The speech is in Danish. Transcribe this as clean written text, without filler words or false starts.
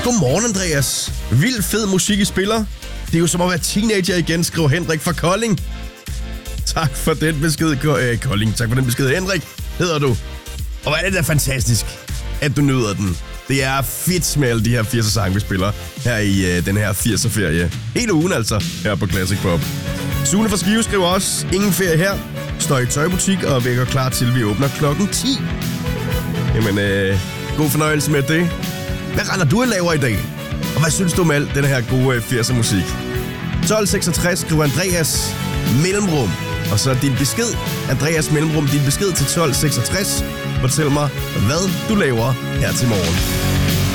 Godmorgen, Andreas. Vild fed musik, I spiller. Det er jo som at være teenager igen, skriver Henrik fra Kolding. Tak for den besked, Kolding. Tak for den besked, Henrik, hedder du. Og hvor er det da fantastisk, at du nyder den. Det er fedt med alle de her 80'er sange, vi spiller her i den her 80'er-ferie. Hele ugen altså, her på Classic Pop. Sune fra Skive skriver også, ingen ferie her. Står i tøjbutik og vækker klar til, vi åbner klokken 10. Jamen, god fornøjelse med det. Hvad render du og laver i dag? Og hvad synes du om alt den her gode 80'er musik? 1266 skriver Andreas mellemrum. Og så din besked, Andreas mellemrum, din besked til 1266. Fortæl mig, hvad du laver her til morgen.